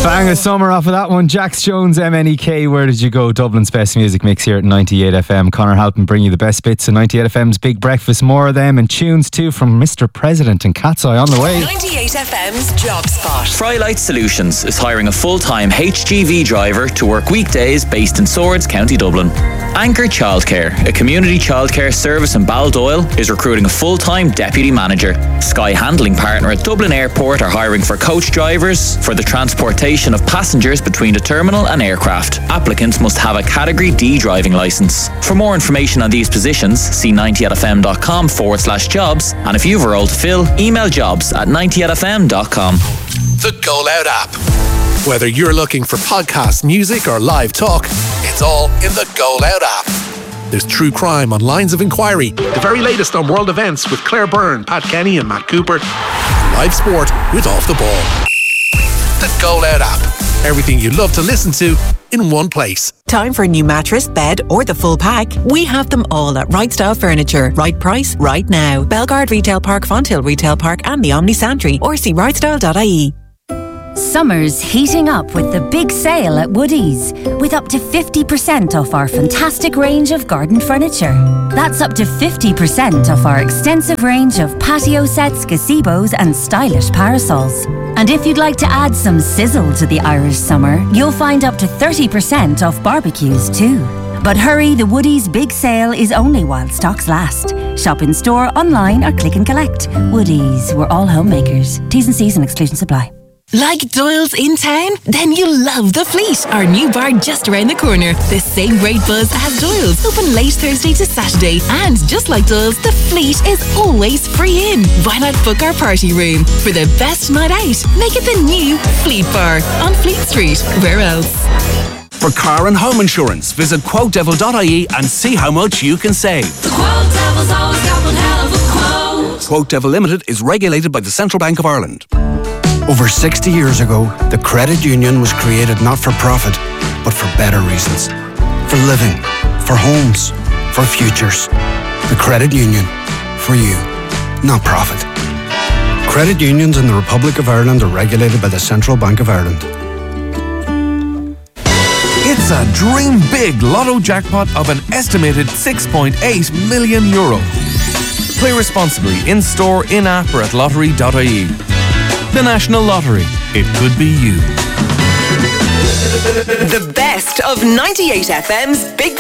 Bang of summer off of that one. Jax Jones, MNEK, Where Did You Go? Dublin's best music mix here at 98 FM. Connor Halpin bring you the best bits of 98 FM's Big Breakfast. More of them and tunes too from Mr. President and Cat's Eye on the way. 98 FM's Job Spot. Frylight Solutions is hiring a full-time HGV driver to work weekdays based in Swords, County Dublin. Anchor Childcare, a community childcare service in Baldoyle, is recruiting a full-time deputy manager. Sky Handling Partner at Dublin Airport are hiring for coach drivers for the transportation of passengers between the terminal and aircraft. Applicants must have a Category D driving licence. For more information on these positions, see 90fm.com/jobs, and if you've a role to fill, email jobs@90fm.com. The Go Loud app. Whether you're looking for podcasts, music or live talk, it's all in the Go Loud app. There's true crime on Lines of Inquiry, the very latest on world events with Claire Byrne, Pat Kenny and Matt Cooper, live sport with Off the Ball. The Go Loud app. Everything you love to listen to in one place. Time for a new mattress, bed or the full pack? We have them all at Right Style Furniture. Right price, right now. Belgard Retail Park, Fonthill Retail Park and the Omni Santry, or see rightstyle.ie. Summer's heating up with the big sale at Woodies, with up to 50% off our fantastic range of garden furniture. That's up to 50% off our extensive range of patio sets, gazebos and stylish parasols. And if you'd like to add some sizzle to the Irish summer, you'll find up to 30% off barbecues too. But hurry, the Woodies big sale is only while stocks last. Shop in store, online or click and collect. Woodies, we're all homemakers. T's and C's and exclusions apply. Like Doyle's in town? Then you'll love The Fleet, our new bar just around the corner. The same great buzz as Doyle's, open late Thursday to Saturday. And just like Doyle's, The Fleet is always free in. Why not book our party room? For the best night out, make it the new Fleet Bar on Fleet Street. Where else? For car and home insurance, visit quotedevil.ie and see how much you can save. The Quote Devil's always got one hell of a quote. Quote Devil Limited is regulated by the Central Bank of Ireland. Over 60 years ago, the credit union was created not for profit, but for better reasons. For living, for homes, for futures. The credit union, for you, not profit. Credit unions in the Republic of Ireland are regulated by the Central Bank of Ireland. It's a dream big lotto jackpot of an estimated €6.8 million. Play responsibly in-store, in-app or at lottery.ie. The National Lottery. It could be you. The best of 98 FM's Big